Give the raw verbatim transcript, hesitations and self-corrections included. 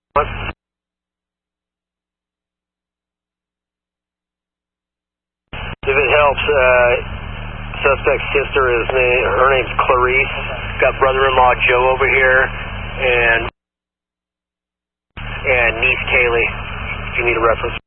If it helps, uh, suspect's sister is name, her name's Clarice. Got brother-in-law Joe over here, and and niece Kaylee. If you need a reference.